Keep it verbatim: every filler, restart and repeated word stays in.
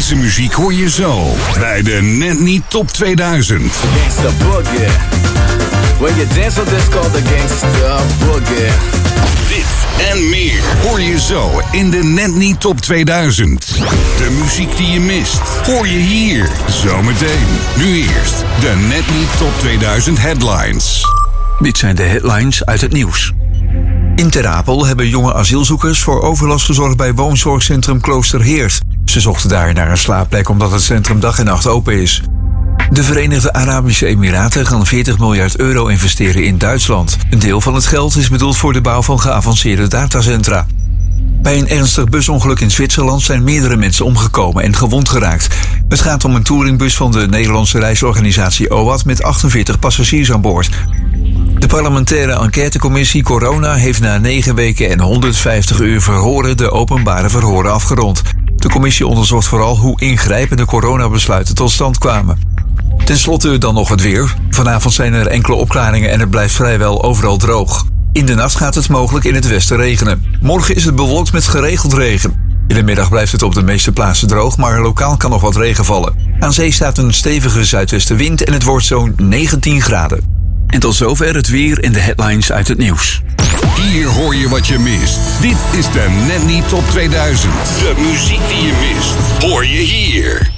Deze muziek hoor je zo bij de Net Niet Top tweeduizend. Gangsta boogie. When you dance on this called the gangsta boogie. Dit en meer hoor je zo in de Net Niet Top tweeduizend. De muziek die je mist hoor je hier zometeen. Nu eerst de Net Niet Top tweeduizend headlines. Dit zijn de headlines uit het nieuws. In Ter Apel hebben jonge asielzoekers voor overlast gezorgd bij woonzorgcentrum Kloosterheerd. Ze zochten daar naar een slaapplek omdat het centrum dag en nacht open is. De Verenigde Arabische Emiraten gaan veertig miljard euro investeren in Duitsland. Een deel van het geld is bedoeld voor de bouw van geavanceerde datacentra. Bij een ernstig busongeluk in Zwitserland zijn meerdere mensen omgekomen en gewond geraakt. Het gaat om een touringbus van de Nederlandse reisorganisatie O A T met achtenveertig passagiers aan boord. De parlementaire enquêtecommissie Corona heeft na negen weken en honderdvijftig uur verhoren de openbare verhoren afgerond. De commissie onderzocht vooral hoe ingrijpende coronabesluiten tot stand kwamen. Ten slotte dan nog het weer. Vanavond zijn er enkele opklaringen en het blijft vrijwel overal droog. In de nacht gaat het mogelijk in het westen regenen. Morgen is het bewolkt met geregeld regen. In de middag blijft het op de meeste plaatsen droog, maar lokaal kan nog wat regen vallen. Aan zee staat een stevige zuidwestenwind en het wordt zo'n negentien graden. En tot zover het weer en de headlines uit het nieuws. Hier hoor je wat je mist. Dit is de Net Niet Top tweeduizend. De muziek die je mist hoor je hier.